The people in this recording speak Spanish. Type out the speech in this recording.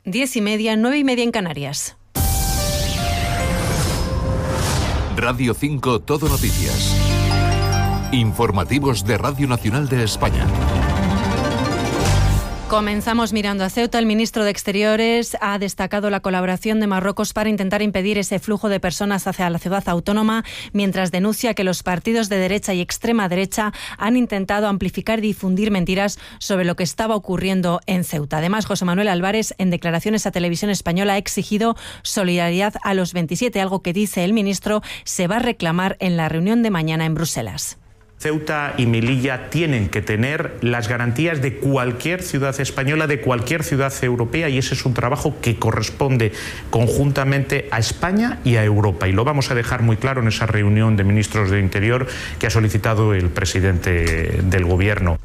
10:30, 9:30 en Canarias. Radio 5 Todo Noticias. Informativos de Radio Nacional de España. Comenzamos mirando a Ceuta. El ministro de Exteriores ha destacado la colaboración de Marruecos para intentar impedir ese flujo de personas hacia la ciudad autónoma, mientras denuncia que los partidos de derecha y extrema derecha han intentado amplificar y difundir mentiras sobre lo que estaba ocurriendo en Ceuta. Además, José Manuel Álvarez, en declaraciones a Televisión Española, ha exigido solidaridad a los 27, algo que, dice el ministro, se va a reclamar en la reunión de mañana en Bruselas. Ceuta y Melilla tienen que tener las garantías de cualquier ciudad española, de cualquier ciudad europea, y ese es un trabajo que corresponde conjuntamente a España y a Europa. Y lo vamos a dejar muy claro en esa reunión de ministros de Interior que ha solicitado el presidente del Gobierno.